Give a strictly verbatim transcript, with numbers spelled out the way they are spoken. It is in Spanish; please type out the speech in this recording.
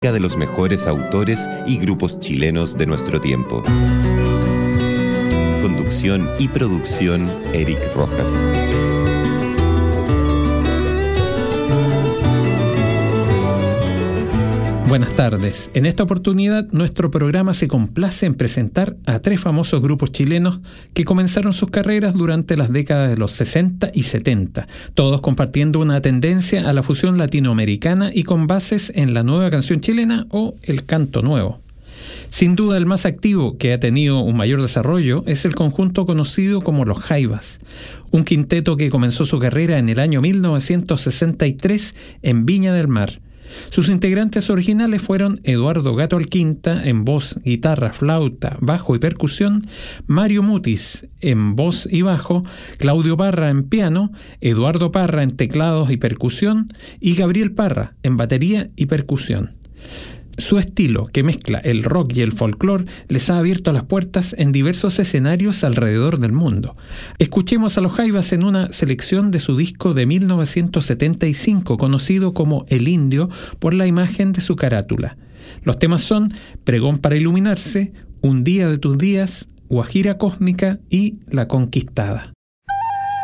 de los mejores autores y grupos chilenos de nuestro tiempo. Conducción y producción, Eric Rojas. Buenas tardes. En esta oportunidad, nuestro programa se complace en presentar a tres famosos grupos chilenos que comenzaron sus carreras durante las décadas de los sesenta y setenta, todos compartiendo una tendencia a la fusión latinoamericana y con bases en la nueva canción chilena o el canto nuevo. Sin duda, el más activo, que ha tenido un mayor desarrollo, es el conjunto conocido como Los Jaivas, un quinteto que comenzó su carrera en el año mil novecientos sesenta y tres en Viña del Mar. Sus integrantes originales fueron Eduardo Gato Alquinta en voz, guitarra, flauta, bajo y percusión, Mario Mutis en voz y bajo, Claudio Parra en piano, Eduardo Parra en teclados y percusión y Gabriel Parra en batería y percusión. Su estilo, que mezcla el rock y el folclore, les ha abierto las puertas en diversos escenarios alrededor del mundo. Escuchemos a Los Jaivas en una selección de su disco de mil novecientos setenta y cinco, conocido como El Indio por la imagen de su carátula. Los temas son Pregón para iluminarse, Un día de tus días, Guajira cósmica y La conquistada.